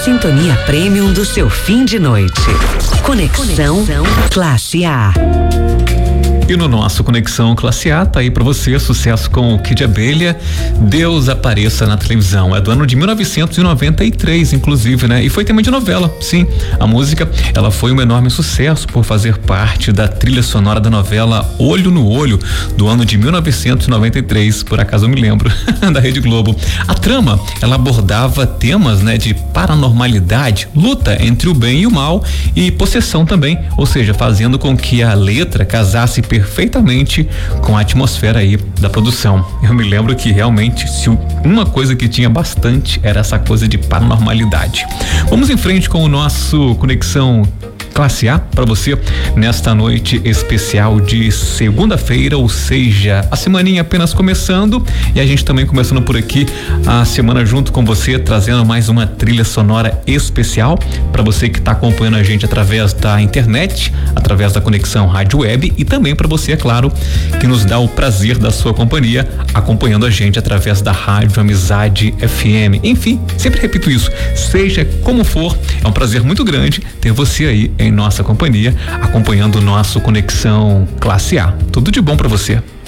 sintonia premium do seu fim de noite. Conexão Classe A. E no nosso Conexão Classe A, tá aí pra você, sucesso com o Kid Abelha, Deus Apareça na Televisão. É do ano de 1993, inclusive, né? E foi tema de novela, sim. A música, ela foi um enorme sucesso por fazer parte da trilha sonora da novela Olho no Olho, do ano de 1993, por acaso eu me lembro, da Rede Globo. A trama, ela abordava temas, né, de paranormalidade, luta entre o bem e o mal e possessão também, ou seja, fazendo com que a letra casasse perfeitamente com a atmosfera aí da produção. Eu me lembro que realmente, se uma coisa que tinha bastante era essa coisa de paranormalidade. Vamos em frente com o nosso Conexão Classe A para você nesta noite especial de segunda-feira, ou seja, a semaninha apenas começando e a gente também começando por aqui a semana junto com você, trazendo mais uma trilha sonora especial para você que está acompanhando a gente através da internet, através da Conexão Rádio Web e também para você, é claro, que nos dá o prazer da sua companhia acompanhando a gente através da Rádio Amizade FM. Enfim, sempre repito isso, seja como for, é um prazer muito grande ter você aí em nossa companhia, acompanhando o nosso Conexão Classe A. Tudo de bom para você.